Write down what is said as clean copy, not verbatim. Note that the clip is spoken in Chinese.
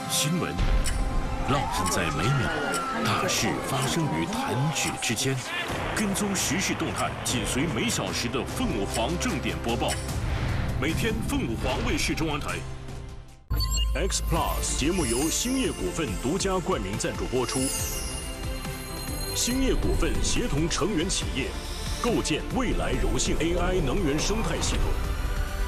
新闻浪漫在每秒，大事发生于弹指之间。跟踪时事动态，紧随每小时的凤舞凰正点播报。每天凤舞凰卫视中央台。X Plus 节目由兴业股份独家冠名赞助播出。兴业股份协同成员企业，构建未来柔性 AI 能源生态系统。